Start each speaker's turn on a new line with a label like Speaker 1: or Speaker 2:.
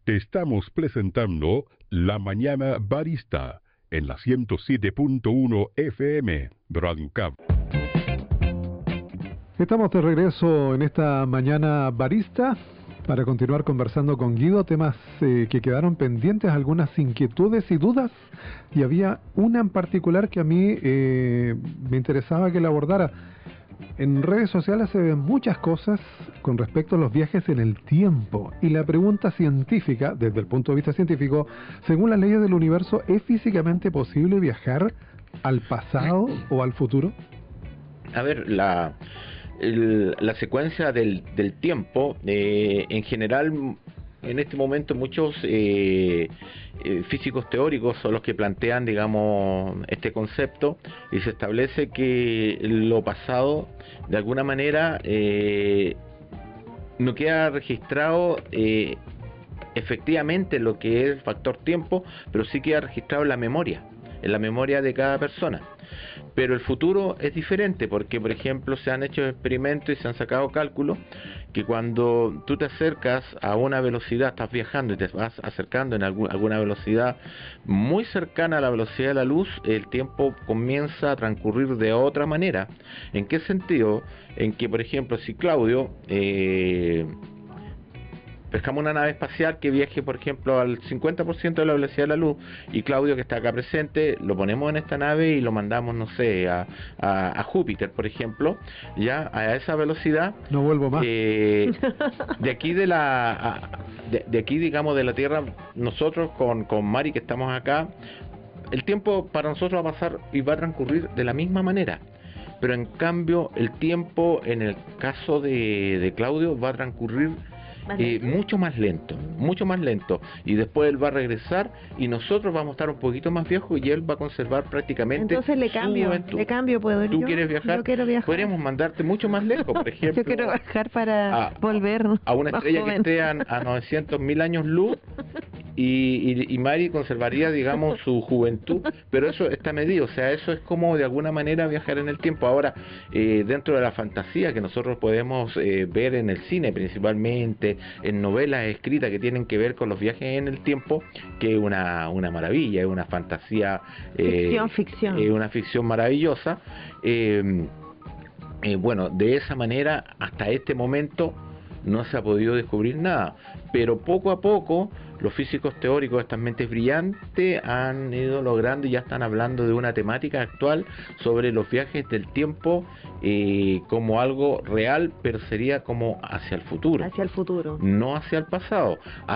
Speaker 1: Estamos presentando La Mañana Barista en la 107.1 FM Radio Cabo.
Speaker 2: Estamos de regreso en esta Mañana Barista para continuar conversando con Guido, temas que quedaron pendientes, algunas inquietudes y dudas, y había una en particular que a mí me interesaba que la abordara. En redes sociales se ven muchas cosas con respecto a los viajes en el tiempo, y la pregunta científica, desde el punto de vista científico, según las leyes del universo, ¿es físicamente posible viajar al pasado o al futuro?
Speaker 3: A ver, la secuencia del tiempo, en general, en este momento muchos físicos teóricos son los que plantean, digamos, este concepto, y se establece que lo pasado, de alguna manera, no queda registrado efectivamente lo que es el factor tiempo, pero sí queda registrado en la memoria de cada persona. Pero el futuro es diferente, porque por ejemplo se han hecho experimentos y se han sacado cálculos que cuando tú te acercas a una velocidad, estás viajando y te vas acercando en alguna velocidad muy cercana a la velocidad de la luz, el tiempo comienza a transcurrir de otra manera. ¿En qué sentido? En que, por ejemplo, si Claudio pescamos una nave espacial que viaje, por ejemplo, al 50% de la velocidad de la luz, y Claudio, que está acá presente, lo ponemos en esta nave y lo mandamos, no sé, a Júpiter, por ejemplo, ya a esa velocidad.
Speaker 2: No vuelvo más.
Speaker 3: De aquí de aquí, digamos, de la Tierra, nosotros con Mari, que estamos acá, el tiempo para nosotros va a pasar y va a transcurrir de la misma manera. Pero en cambio, el tiempo, en el caso de Claudio, va a transcurrir mucho más lento, y después él va a regresar y nosotros vamos a estar un poquito más viejos y él va a conservar prácticamente.
Speaker 4: Entonces le cambio, ¿puedo ir?
Speaker 3: ¿Tú quieres viajar?
Speaker 4: Yo quiero viajar.
Speaker 3: Podríamos mandarte mucho más lejos, por ejemplo.
Speaker 4: Yo quiero viajar para volver
Speaker 3: a una estrella que esté a 900.000 años luz, y Mari conservaría, digamos, su juventud, pero eso está medido, o sea, eso es como de alguna manera viajar en el tiempo. Ahora, dentro de la fantasía que nosotros podemos ver en el cine principalmente, en novelas escritas que tienen que ver con los viajes en el tiempo, que es una maravilla, es una fantasía,
Speaker 4: ficción.
Speaker 3: Es una ficción maravillosa. Bueno, de esa manera hasta este momento no se ha podido descubrir nada, pero poco a poco los físicos teóricos, estas mentes brillantes, han ido logrando y ya están hablando de una temática actual sobre los viajes del tiempo como algo real, pero sería como hacia el futuro, no hacia el pasado.